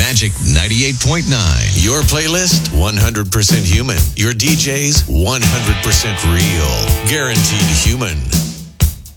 Magic 98.9. Your playlist, 100% human. Your DJs, 100% real. Guaranteed human.